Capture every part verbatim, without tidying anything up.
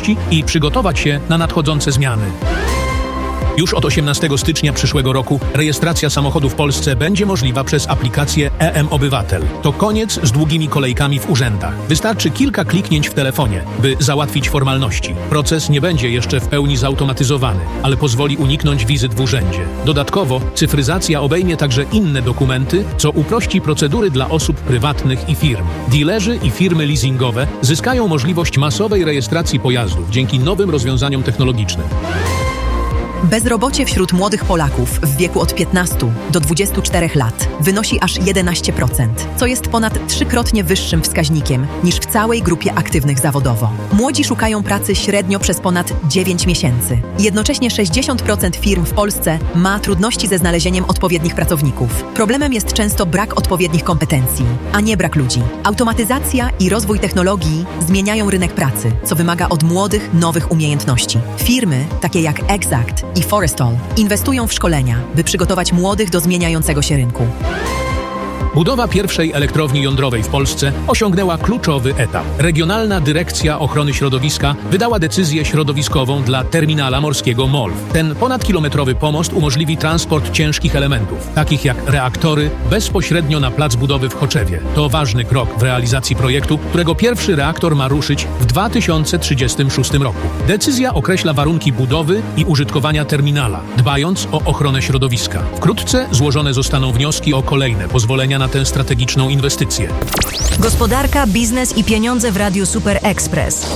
możliwości i przygotować się na nadchodzące zmiany. Już od osiemnastego stycznia przyszłego roku rejestracja samochodu w Polsce będzie możliwa przez aplikację e-Obywatel. To koniec z długimi kolejkami w urzędach. Wystarczy kilka kliknięć w telefonie, by załatwić formalności. Proces nie będzie jeszcze w pełni zautomatyzowany, ale pozwoli uniknąć wizyt w urzędzie. Dodatkowo cyfryzacja obejmie także inne dokumenty, co uprości procedury dla osób prywatnych i firm. Dilerzy i firmy leasingowe zyskają możliwość masowej rejestracji pojazdów dzięki nowym rozwiązaniom technologicznym. Bezrobocie wśród młodych Polaków w wieku od piętnastu do dwudziestu czterech lat wynosi aż jedenaście procent, co jest ponad trzykrotnie wyższym wskaźnikiem niż w całej grupie aktywnych zawodowo. Młodzi szukają pracy średnio przez ponad dziewięć miesięcy. Jednocześnie sześćdziesiąt procent firm w Polsce ma trudności ze znalezieniem odpowiednich pracowników. Problemem jest często brak odpowiednich kompetencji, a nie brak ludzi. Automatyzacja i rozwój technologii zmieniają rynek pracy, co wymaga od młodych nowych umiejętności. Firmy, takie jak Exact i Forestall, inwestują w szkolenia, by przygotować młodych do zmieniającego się rynku. Budowa pierwszej elektrowni jądrowej w Polsce osiągnęła kluczowy etap. Regionalna Dyrekcja Ochrony Środowiska wydała decyzję środowiskową dla terminala morskiego MOL. Ten ponadkilometrowy pomost umożliwi transport ciężkich elementów, takich jak reaktory, bezpośrednio na plac budowy w Choczewie. To ważny krok w realizacji projektu, którego pierwszy reaktor ma ruszyć w dwa tysiące trzydziestym szóstym roku. Decyzja określa warunki budowy i użytkowania terminala, dbając o ochronę środowiska. Wkrótce złożone zostaną wnioski o kolejne pozwolenia na tę strategiczną inwestycję. Gospodarka, biznes i pieniądze w Radiu Super Express.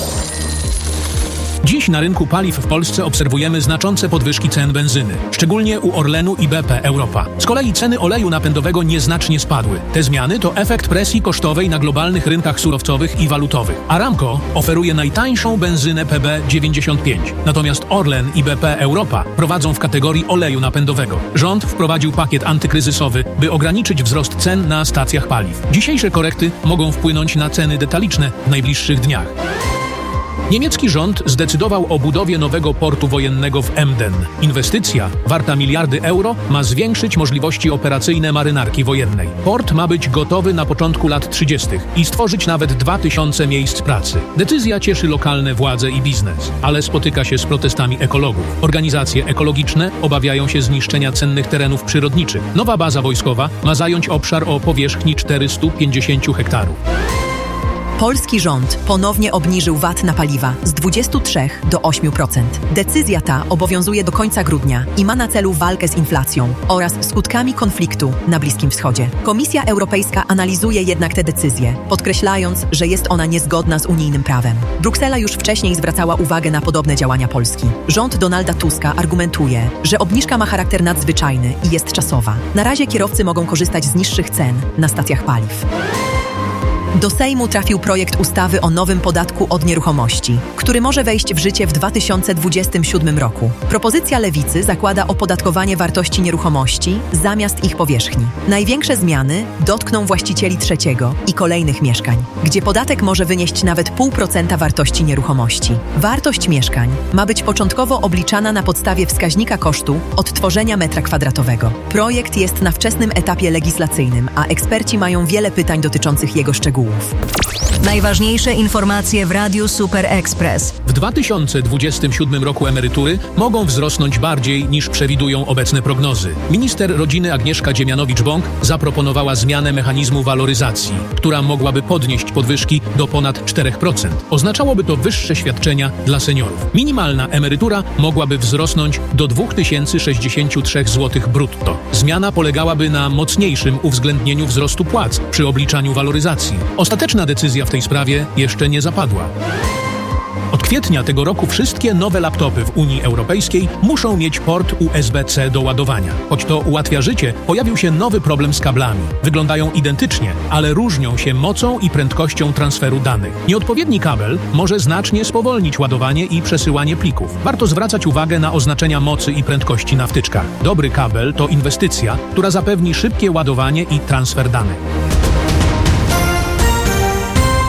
Dziś na rynku paliw w Polsce obserwujemy znaczące podwyżki cen benzyny, szczególnie u Orlenu i B P Europa. Z kolei ceny oleju napędowego nieznacznie spadły. Te zmiany to efekt presji kosztowej na globalnych rynkach surowcowych i walutowych. Aramco oferuje najtańszą benzynę P B dziewięćdziesiąt pięć, natomiast Orlen i B P Europa prowadzą w kategorii oleju napędowego. Rząd wprowadził pakiet antykryzysowy, by ograniczyć wzrost cen na stacjach paliw. Dzisiejsze korekty mogą wpłynąć na ceny detaliczne w najbliższych dniach. Niemiecki rząd zdecydował o budowie nowego portu wojennego w Emden. Inwestycja, warta miliardy euro, ma zwiększyć możliwości operacyjne marynarki wojennej. Port ma być gotowy na początku lat trzydziestych i stworzyć nawet dwa tysiące miejsc pracy. Decyzja cieszy lokalne władze i biznes, ale spotyka się z protestami ekologów. Organizacje ekologiczne obawiają się zniszczenia cennych terenów przyrodniczych. Nowa baza wojskowa ma zająć obszar o powierzchni czterysta pięćdziesiąt hektarów. Polski rząd ponownie obniżył V A T na paliwa z dwudziestu trzech do ośmiu procent. Decyzja ta obowiązuje do końca grudnia i ma na celu walkę z inflacją oraz skutkami konfliktu na Bliskim Wschodzie. Komisja Europejska analizuje jednak tę decyzję, podkreślając, że jest ona niezgodna z unijnym prawem. Bruksela już wcześniej zwracała uwagę na podobne działania Polski. Rząd Donalda Tuska argumentuje, że obniżka ma charakter nadzwyczajny i jest czasowa. Na razie kierowcy mogą korzystać z niższych cen na stacjach paliw. Do Sejmu trafił projekt ustawy o nowym podatku od nieruchomości, który może wejść w życie w dwa tysiące dwudziestym siódmym roku. Propozycja Lewicy zakłada opodatkowanie wartości nieruchomości zamiast ich powierzchni. Największe zmiany dotkną właścicieli trzeciego i kolejnych mieszkań, gdzie podatek może wynieść nawet zero przecinek pięć procent wartości nieruchomości. Wartość mieszkań ma być początkowo obliczana na podstawie wskaźnika kosztu odtworzenia metra kwadratowego. Projekt jest na wczesnym etapie legislacyjnym, a eksperci mają wiele pytań dotyczących jego szczegółów. Najważniejsze informacje w Radiu Super Express. W dwa tysiące dwudziestym siódmym roku emerytury mogą wzrosnąć bardziej niż przewidują obecne prognozy. Minister rodziny Agnieszka Dziemianowicz-Bąk zaproponowała zmianę mechanizmu waloryzacji, która mogłaby podnieść podwyżki do ponad czterech procent. Oznaczałoby to wyższe świadczenia dla seniorów. Minimalna emerytura mogłaby wzrosnąć do dwa tysiące sześćdziesiąt trzy złotych brutto. Zmiana polegałaby na mocniejszym uwzględnieniu wzrostu płac przy obliczaniu waloryzacji. Ostateczna decyzja w tej sprawie jeszcze nie zapadła. Od kwietnia tego roku wszystkie nowe laptopy w Unii Europejskiej muszą mieć port U S B C do ładowania. Choć to ułatwia życie, pojawił się nowy problem z kablami. Wyglądają identycznie, ale różnią się mocą i prędkością transferu danych. Nieodpowiedni kabel może znacznie spowolnić ładowanie i przesyłanie plików. Warto zwracać uwagę na oznaczenia mocy i prędkości na wtyczkach. Dobry kabel to inwestycja, która zapewni szybkie ładowanie i transfer danych.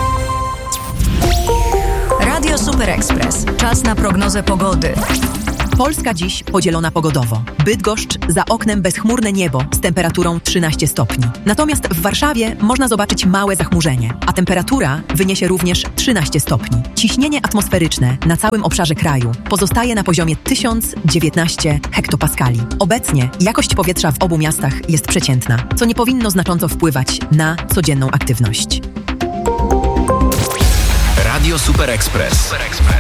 Radio Super Express. Czas na prognozę pogody. Polska dziś podzielona pogodowo. Bydgoszcz, za oknem bezchmurne niebo z temperaturą trzynaście stopni. Natomiast w Warszawie można zobaczyć małe zachmurzenie, a temperatura wyniesie również trzynaście stopni. Ciśnienie atmosferyczne na całym obszarze kraju pozostaje na poziomie tysiąc dziewiętnaście hektopaskali. Obecnie jakość powietrza w obu miastach jest przeciętna, co nie powinno znacząco wpływać na codzienną aktywność. Radio Super Express. Super Express.